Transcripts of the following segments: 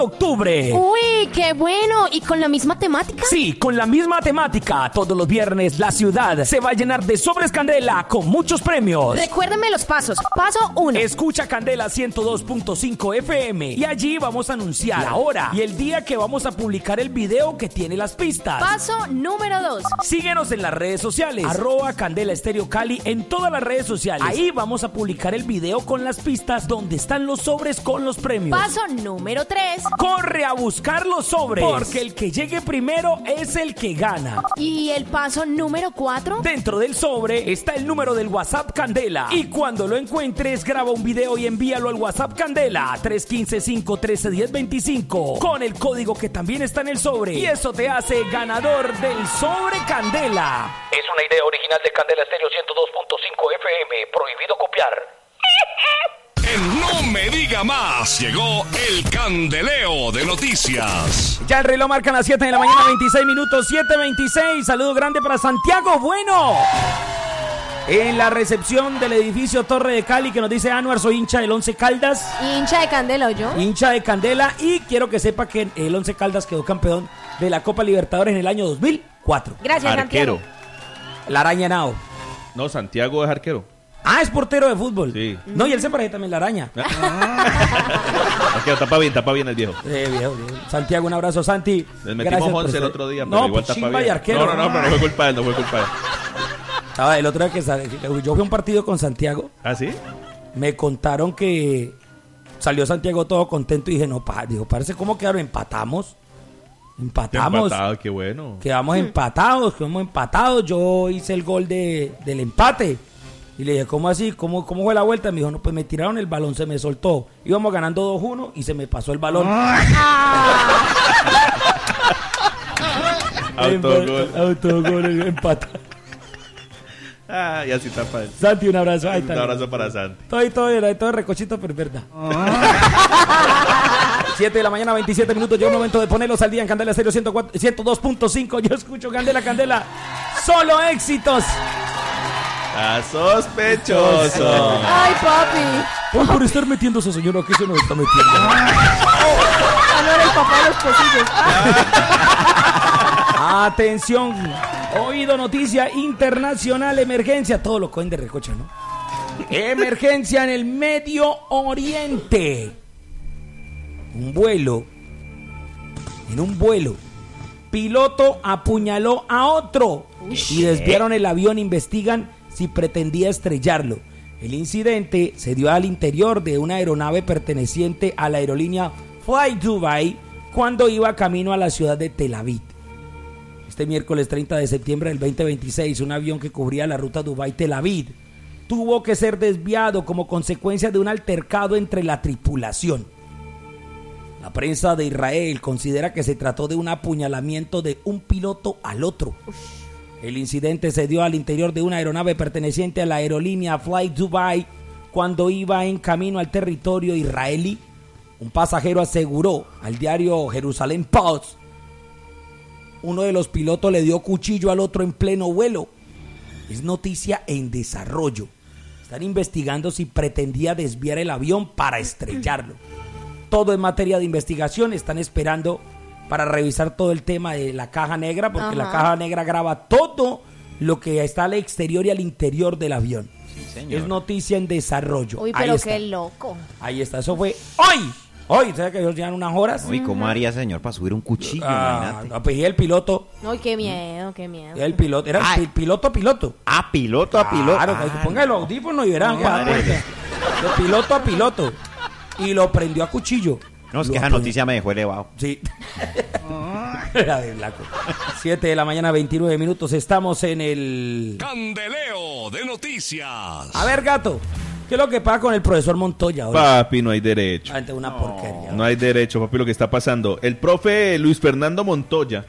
octubre. Uy, qué bueno. ¿Y con la misma temática? Sí, con la misma temática. Todos los viernes la ciudad se va a llenar de sobres Candela con muchos premios. Recuérdenme los pasos. Paso 1. Escucha Candela 102.5 FM y allí vamos a anunciar la hora y el día que vamos a publicar el video que tiene las pistas. Paso número 2. Síguenos en las redes sociales, @Candela Estéreo Cali en todas las redes sociales. Ahí vamos a publicar el video con las pistas donde están los sobres con los premios. Paso número 3. Corre a buscar los sobres, porque el que llegue primero es el que gana. ¿Y el paso número 4? Dentro del sobre está el número del WhatsApp Candela. Y cuando lo encuentres, graba un video y envíalo al WhatsApp Candela 315-513-1025 con el código que también está en el sobre. Y eso te hace ganador del sobre Candela. Es una idea original de Candela Estéreo 102.5 FM. Prohibido copiar. En No Me Diga Más llegó el candeleo de noticias. Ya el reloj marca las 7 de la mañana, 26 minutos, 7:26. Saludo grande para Santiago Bueno. En la recepción del edificio Torre de Cali, que nos dice Anuar, soy hincha del Once Caldas. Hincha de Candela, ¿o yo? Hincha de Candela, y quiero que sepa que el Once Caldas quedó campeón de la Copa Libertadores en el año 2004. Gracias, Arquero. Santiago. La araña Nao. No, Santiago es arquero. Ah, es portero de fútbol. Sí. No, y él se parece también la araña. Arquero, tapa bien el viejo. Viejo. Santiago, un abrazo, Santi. Les metimos 11 el otro día, pero no, igual pues tapa chimba bien. y arquero. No, pero no fue culpa de él, El otro día que yo fui a un partido con Santiago. ¿Ah, sí? Me contaron que salió Santiago todo contento y dije, no, parece como quedaron, empatamos. Empatado, qué bueno. Quedamos empatados. Yo hice el gol del empate. Y le dije, ¿cómo así? ¿Cómo fue la vuelta? Me dijo, no, pues me tiraron el balón, se me soltó. Íbamos ganando 2-1 y se me pasó el balón. Autogol, empate. Y así tapa él. Santi, un abrazo. Ahí está. Un abrazo para Santi. Todo recochito, pero es verdad. 7 de la mañana, 27 minutos. Llegó el momento de ponerlos al día en Candela Estéreo 102.5. Yo escucho Candela. Solo éxitos. ¡Ah, sospechoso! ¡Ay, papi! Por estar metiendo a esa señora, que se nos está metiendo. No era el papá de los pocillos. Atención, oído, noticia internacional, emergencia. Todo lo cogen de recocha, ¿no? Emergencia en el Medio Oriente. En un vuelo, piloto apuñaló a otro y desviaron el avión. Investigan si pretendía estrellarlo. El incidente se dio al interior de una aeronave perteneciente a la aerolínea Fly Dubai cuando iba camino a la ciudad de Tel Aviv. Este miércoles 30 de septiembre del 2026, un avión que cubría la ruta Dubái-Tel Aviv tuvo que ser desviado como consecuencia de un altercado entre la tripulación. La prensa de Israel considera que se trató de un apuñalamiento de un piloto al otro. El incidente se dio al interior de una aeronave perteneciente a la aerolínea Fly Dubai cuando iba en camino al territorio israelí. Un pasajero aseguró al diario Jerusalem Post: uno de los pilotos le dio cuchillo al otro en pleno vuelo. Es noticia en desarrollo. Están investigando si pretendía desviar el avión para estrellarlo. Todo en materia de investigación. Están esperando para revisar todo el tema de la caja negra, porque la caja negra graba todo lo que está al exterior y al interior del avión. Sí, señor. Es noticia en desarrollo. Uy, pero qué loco. Ahí está, eso fue hoy, ¿sabes que ellos llevan unas horas? Uy, ¿cómo haría, señor, para subir un cuchillo? Imagínate. No, pues el piloto. Ay, qué miedo. El piloto, era piloto a piloto. Ah, piloto a piloto. Claro, ponga los audífonos y verán. De piloto a piloto. Y lo prendió a cuchillo. No, es que esa noticia me dejó elevado. Sí. Era de blanco. 7 de la mañana, 29 minutos. Estamos en el Candeleo de noticias. A ver, gato, ¿qué es lo que pasa con el profesor Montoya hoy? Papi, no hay derecho. Una porquería. No hay derecho, papi, lo que está pasando. El profe Luis Fernando Montoya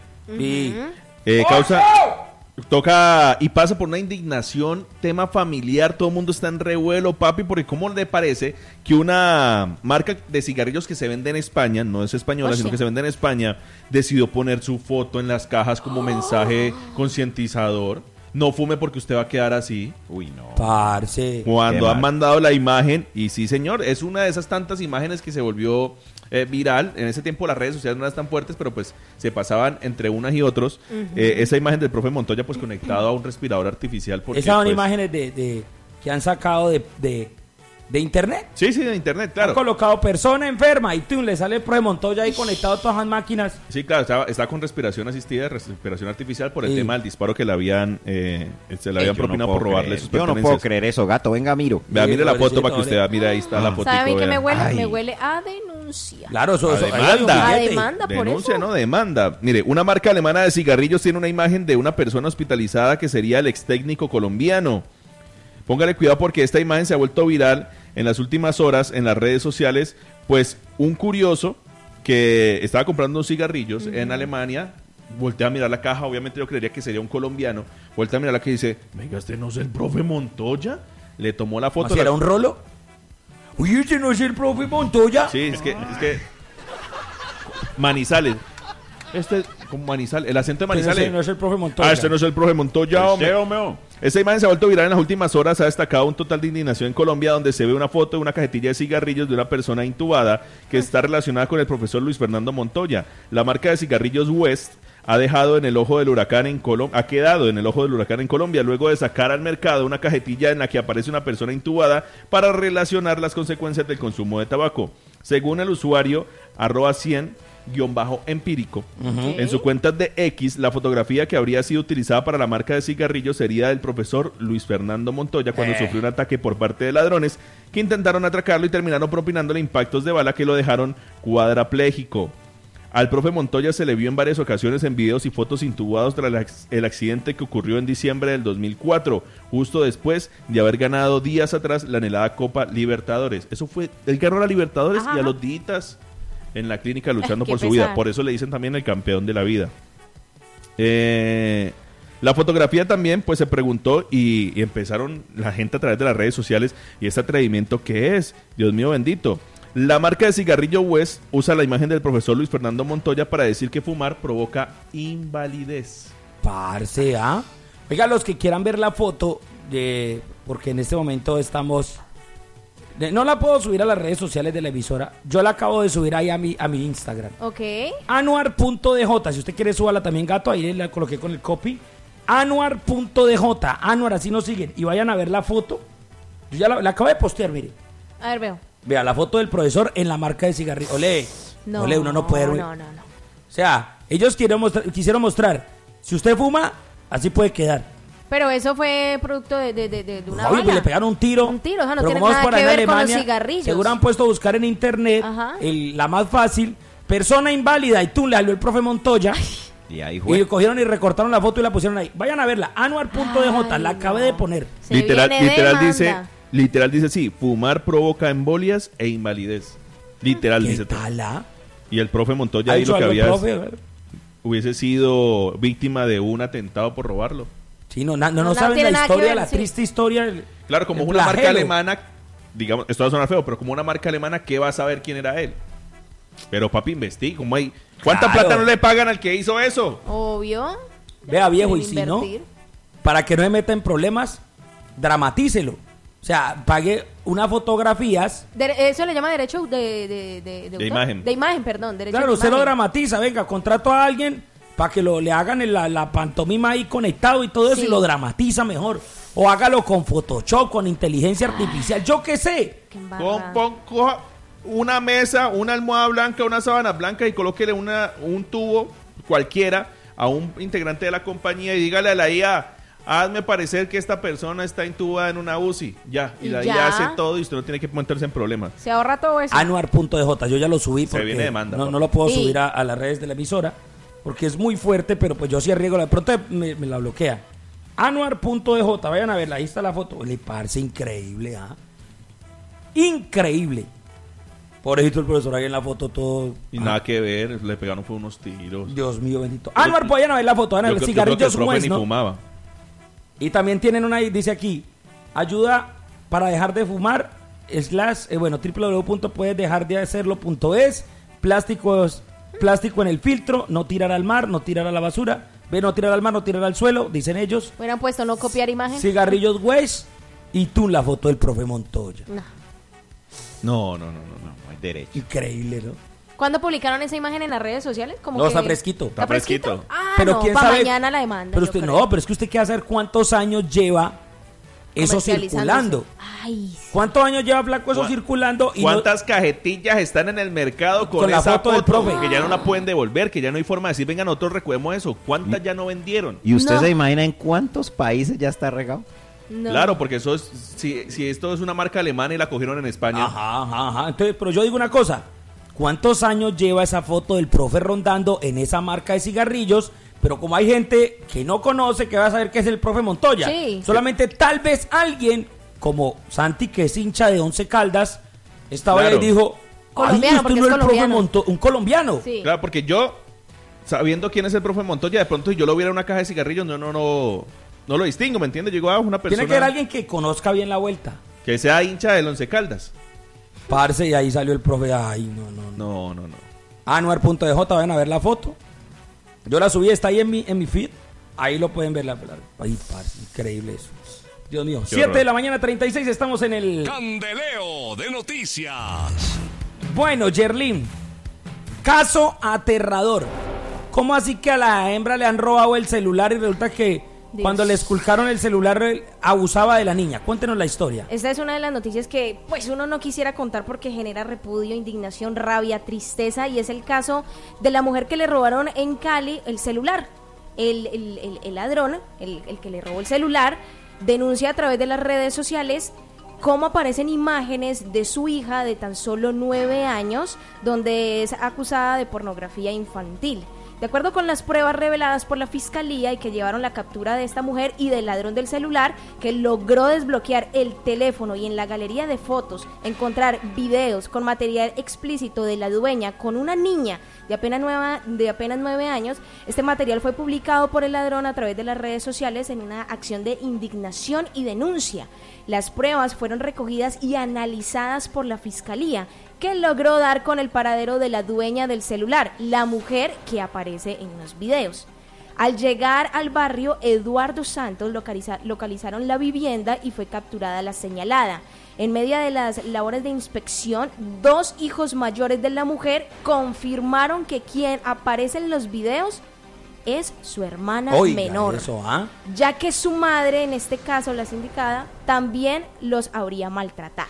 toca y pasa por una indignación, tema familiar. Todo el mundo está en revuelo, papi, porque ¿cómo le parece que una marca de cigarrillos que se vende en España, no es española, sino que se vende en España, decidió poner su foto en las cajas como mensaje concientizador? No fume porque usted va a quedar así. Uy, no. Parce. Cuando han mandado la imagen, y sí, señor, es una de esas tantas imágenes que se volvió viral. En ese tiempo las redes sociales no eran tan fuertes, pero pues se pasaban entre unas y otros. Esa imagen del profe Montoya pues conectado a un respirador artificial. Porque, Esas son pues, imágenes de que han sacado de internet. Sí, de internet, claro. Han colocado persona enferma y tú le sale el profe Montoya ahí conectado a todas las máquinas. Sí, claro, está con respiración asistida, respiración artificial por el tema del disparo que le habían propinado por robarle sus Yo no pertenencias. puedo creer eso, gato. Venga, miro. Vea, mire la foto pobrecito, para que usted vea, mira, ahí está la foto. ¿Sabe a mí qué me huele? Ay. Me huele a denuncia. Claro, eso A ahí demanda. hay un A billete. demanda por Denuncia, eso. no demanda. Mire, una marca alemana de cigarrillos tiene una imagen de una persona hospitalizada que sería el ex técnico colombiano. Póngale cuidado porque esta imagen se ha vuelto viral en las últimas horas en las redes sociales, pues un curioso que estaba comprando unos cigarrillos en Alemania, voltea a mirar la caja, obviamente yo creería que sería un colombiano, voltea a mirar la que dice, venga, ¿este no es el profe Montoya? Le tomó la foto. ¿Así era un rolo? Uy, ¿este no es el profe Montoya? Sí, es que Manizales. Como Manizales, el acento de Manizales. Este no es el profe Montoya. Este no es el profe Montoya, hombre. Esta imagen se ha vuelto viral en las últimas horas. Ha destacado un total de indignación en Colombia, donde se ve una foto de una cajetilla de cigarrillos de una persona intubada que está relacionada con el profesor Luis Fernando Montoya. La marca de cigarrillos West ha quedado en el ojo del huracán en Colombia luego de sacar al mercado una cajetilla en la que aparece una persona intubada para relacionar las consecuencias del consumo de tabaco. Según el usuario @100_empírico, en su cuenta de X, la fotografía que habría sido utilizada para la marca de cigarrillos sería del profesor Luis Fernando Montoya cuando sufrió un ataque por parte de ladrones que intentaron atracarlo y terminaron propinándole impactos de bala que lo dejaron cuadrapléjico. Al profe Montoya se le vio en varias ocasiones en videos y fotos intubados tras el accidente que ocurrió en diciembre del 2004, justo después de haber ganado días atrás la anhelada Copa Libertadores. Eso fue, él ganó la Libertadores y a los días en la clínica luchando por su vida. Por eso le dicen también el campeón de la vida. La fotografía también pues se preguntó y empezaron la gente a través de las redes sociales, ¿y este atrevimiento qué es? Dios mío bendito. La marca de cigarrillo West usa la imagen del profesor Luis Fernando Montoya para decir que fumar provoca invalidez. Parce, ¿ah? Oiga, los que quieran ver la foto, porque en este momento estamos... No la puedo subir a las redes sociales de la emisora. Yo la acabo de subir ahí a mi Instagram. Ok. Anuar.dj. Si usted quiere, súbala también, gato. Ahí la coloqué con el copy. Anuar.dj. Anuar, así nos siguen. Y vayan a ver la foto. Yo ya la acabo de postear, mire. A ver, veo. Vea, la foto del profesor en la marca de cigarrillo. Ole, No, ole, uno no puede... No. O sea, ellos quisieron mostrar, si usted fuma, así puede quedar. Pero eso fue producto de una Oye, bala. pues le pegaron un tiro. Un tiro, o sea, no Pero tiene como nada por que ahí en ver con los Alemania, cigarrillos. seguro han puesto a buscar en internet Ajá. la más fácil, persona inválida, y tú le salió el profe Montoya. Y ahí Y fue. cogieron y recortaron la foto y la pusieron ahí. Vayan a verla, anuar.dj, la acabé de poner. Se viene Literal dice sí, fumar provoca embolias e invalidez. Literal ¿Qué dice. tal, ah? Y el profe Montoya ¿Ha ahí dicho lo que algo el había profe? hubiese sido víctima de un atentado por robarlo. Sí, no No saben tiene la nada que historia, ver, la sí. triste historia. Claro, como el una marca flagelo. alemana, digamos, esto va a sonar feo, pero como una marca alemana, ¿qué va a saber quién era él? Pero papi, investiga, ¿cómo hay? ¿Cuánta Claro. plata no le pagan al que hizo eso? Obvio. Vea, viejo, y Deben si no, invertir. para que no se meta en problemas, dramatícelo. O sea, pague unas fotografías. Eso le llama derecho de autor. imagen. De imagen, perdón. Derecho Claro, de usted lo imagen. dramatiza. Venga, contrato a alguien para que le hagan la pantomima ahí conectado y todo eso, Sí. y lo dramatiza mejor. O hágalo con Photoshop, con inteligencia artificial, yo qué sé. Qué embarrada. Coja una mesa, una almohada blanca, una sábana blanca y colóquele un tubo cualquiera a un integrante de la compañía y dígale a la IA, hazme parecer que esta persona está intubada en una UCI. Ya, y Y la ya. IA hace todo y usted no tiene que meterse en problemas. Se ahorra todo eso. Anuar.dj, yo ya lo subí Se porque viene demanda, no papá. lo puedo Sí. subir a las redes de la emisora porque es muy fuerte, pero pues yo sí arriesgo, de pronto me la bloquea. Anuar.dj, vayan a verla, ahí está la foto. Le parece increíble, ¿ah? Increíble. Pobrecito el profesor ahí en la foto todo. Y nada que ver, le pegaron fue unos tiros. Dios mío bendito. Anuar, vayan a ver la foto, vayan a ver Yo creo que cigarrillos el profe West, ni ¿no? fumaba. Y también tienen una, dice aquí, ayuda para dejar de fumar, www.puedesdejardehacerlo.es, plástico en el filtro, no tirar al mar, no tirar a la basura, no tirar al mar, no tirar al suelo, dicen ellos, Hubieran puesto no copiar imagen. cigarrillos West, y tú la foto del profe Montoya. No. No hay derecho. Increíble, ¿no? ¿Cuándo publicaron esa imagen en las redes sociales? Como No, que... está fresquito. Está fresquito. Ah, Pero no, quién para sabe. mañana la demanda. Pero yo usted creo. no, pero es que usted quiere saber cuántos años lleva eso circulando. Ay, sí. ¿Cuántos años lleva Flaco eso circulando? Y ¿Cuántas cajetillas están en el mercado con la esa foto del profe? que ya no la pueden devolver, que ya no hay forma de decir, venga, nosotros recuemos eso? ¿Cuántas ya no vendieron? ¿Y usted No. se imagina en cuántos países ya está regado? No. Claro, porque eso es, si esto es una marca alemana y la cogieron en España. Ajá. Entonces, pero yo digo una cosa. ¿Cuántos años lleva esa foto del profe rondando en esa marca de cigarrillos? Pero como hay gente que no conoce, que va a saber que es el profe Montoya. Sí. Solamente tal vez alguien como Santi, que es hincha de Once Caldas, estaba Claro. ahí y dijo, Colombiano, ay, porque usted no es es el profe colombiano. Montoya, un colombiano. Sí. Claro, porque yo, sabiendo quién es el profe Montoya, de pronto si yo lo viera en una caja de cigarrillos, no lo distingo, ¿me entiendes? Llegó a una persona Tiene que haber alguien que conozca bien la vuelta. que sea hincha del Once Caldas. Parce, y ahí salió el profe, ay, no. No. Anuar.dj, vayan a ver la foto. Yo la subí, está ahí en mi feed. Ahí lo pueden ver. Ay, parce, increíble eso. Dios mío. 7 de la mañana, 36, estamos en el... Candeleo de noticias. Bueno, Yerlin, caso aterrador. ¿Cómo así que a la hembra le han robado el celular y resulta que Dios. cuando le esculcaron el celular abusaba de la niña? Cuéntenos la historia. Esta es una de las noticias que pues uno no quisiera contar porque genera repudio, indignación, rabia, tristeza, y es el caso de la mujer que le robaron en Cali el celular. El ladrón, el que le robó el celular, denuncia a través de las redes sociales cómo aparecen imágenes de su hija de tan solo 9 años donde es acusada de pornografía infantil. De acuerdo con las pruebas reveladas por la fiscalía y que llevaron la captura de esta mujer y del ladrón del celular, que logró desbloquear el teléfono y en la galería de fotos encontrar videos con material explícito de la dueña con una niña de apenas 9 años, este material fue publicado por el ladrón a través de las redes sociales en una acción de indignación y denuncia. Las pruebas fueron recogidas y analizadas por la fiscalía, que logró dar con el paradero de la dueña del celular, la mujer que aparece en los videos. Al llegar al barrio Eduardo Santos, localizaron la vivienda y fue capturada la señalada. En medio de las labores de inspección, 2 hijos mayores de la mujer confirmaron que quien aparece en los videos es su hermana menor, eso, ya que su madre, en este caso la sindicada, también los habría maltratado.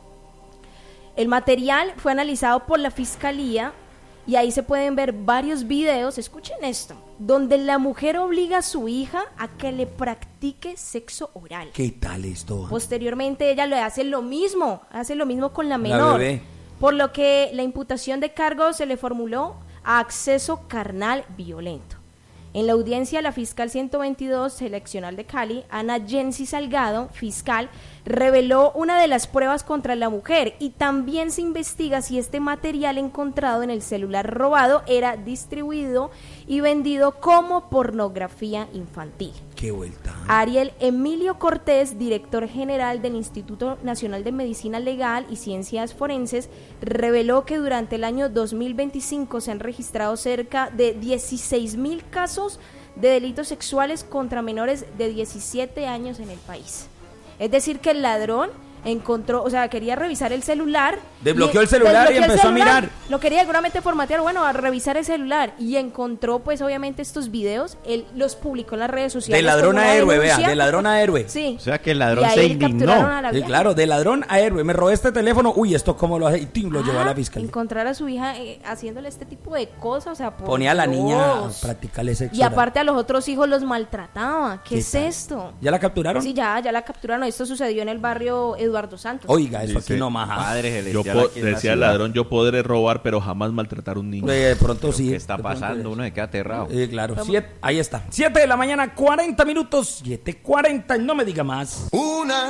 El material fue analizado por la fiscalía y ahí se pueden ver varios videos, escuchen esto, donde la mujer obliga a su hija a que le practique sexo oral. ¿Qué tal esto? Posteriormente ella le hace lo mismo con la menor, bebé. por lo que la imputación de cargos se le formuló a acceso carnal violento. En la audiencia, la fiscal 122 seccional de Cali, Ana Jensi Salgado, fiscal, reveló una de las pruebas contra la mujer y también se investiga si este material encontrado en el celular robado era distribuido y vendido como pornografía infantil. Qué vuelta. Ariel Emilio Cortés, director general del Instituto Nacional de Medicina Legal y Ciencias Forenses, reveló que durante el año 2025 se han registrado cerca de 16,000 casos de delitos sexuales contra menores de 17 años en el país. Es decir, que el ladrón encontró, o sea, quería revisar el celular. Desbloqueó el celular y empezó a mirar. Lo quería seguramente formatear, bueno, a revisar el celular y encontró, pues, obviamente estos videos. Él los publicó en las redes sociales. De ladrón como a una héroe, vea, denuncia. de ladrón a héroe. Sí. O sea que el ladrón Y ahí se capturaron indignó. a la Sí, vieja. claro, de ladrón a héroe. Me robé este teléfono, uy, esto cómo lo hace, y tim, lo llevó a la fiscalía. Encontrar a su hija haciéndole este tipo de cosas, o sea, por Ponía a la niña a Dios. practicarle sexo. Y aparte a los otros hijos los maltrataba. ¿Qué es tal? esto? ¿Ya la capturaron? Sí, ya la capturaron. Esto sucedió en el barrio Eduardo Santos. Oiga, eso Dice, aquí no maja. Padre Yo celestial aquí en la decía el ciudad. ladrón, yo podré robar, pero jamás maltratar a un niño. De pronto sí. ¿Qué está de pronto pasando? es. Uno se queda aterrado. Claro, ahí está. 7 de la mañana, 40 minutos, 7:40, no me diga más. Una